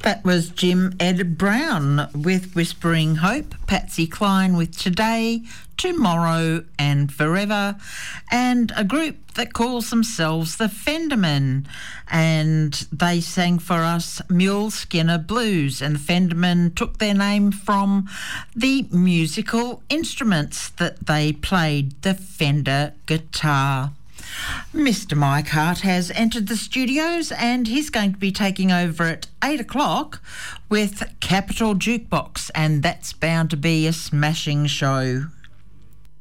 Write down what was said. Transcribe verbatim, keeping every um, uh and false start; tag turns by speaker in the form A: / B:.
A: That was Jim Ed Brown with Whispering Hope, Patsy Cline with Today, Tomorrow and Forever, and a group that calls themselves the Fendermen, and they sang for us Mule Skinner Blues, and the Fendermen took their name from the musical instruments that they played, the Fender guitar. Mister Mike Hart has entered the studios and he's going to be taking over at eight o'clock with Capital Jukebox, and that's bound to be a smashing show.